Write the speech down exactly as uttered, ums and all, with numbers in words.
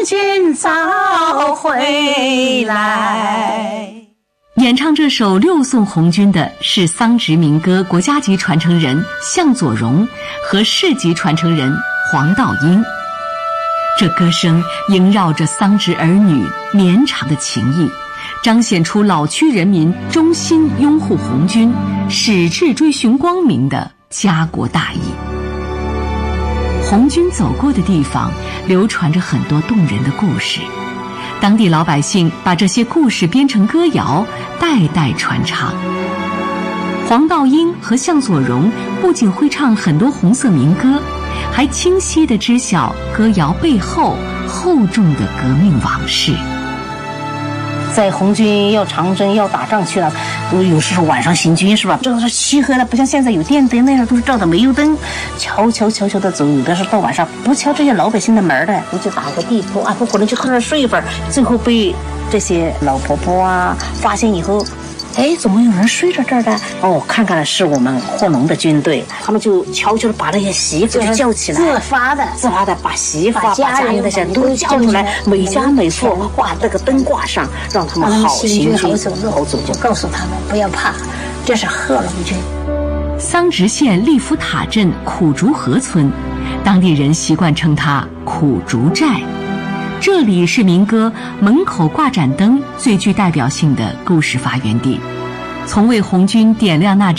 君早回来。 演唱这首六送红军的是桑植民歌国家级传承人向佐荣和市级传承人黄道英。这歌声萦绕着桑植儿女绵长的情谊，彰显出老区人民衷心拥护红军、矢志追寻光明的家国大义。红军走过的地方流传着很多动人的故事，当地老百姓把这些故事编成歌谣，代代传唱。黄道英和向佐荣不仅会唱很多红色民歌，还清晰地知晓歌谣背后厚重的革命往事。 在红军要长征要打仗去了，都有时候晚上行军是吧？这个是漆黑了，不像现在有电灯，那时候都是照的煤油灯，悄悄悄悄的走。有的是到晚上不敲这些老百姓的门的，我就打个地铺啊，不可能就搁那儿睡一会儿。最后被这些老婆婆啊发现以后，哎，怎么有人睡着这儿的？哦，看看是我们霍农的军队，他们就悄悄的把那些媳妇就叫起来， 自发的， 自发的把媳妇、把家人那些都叫出来，每家每户挂这个灯挂上，让他们好行军好走路，好走就告诉他们不要怕，这是贺龙军。 桑植县利福塔镇苦竹河村，当地人习惯称它苦竹寨。这里是民歌《门口挂盏灯》最具代表性的故事发源地，从为红军点亮那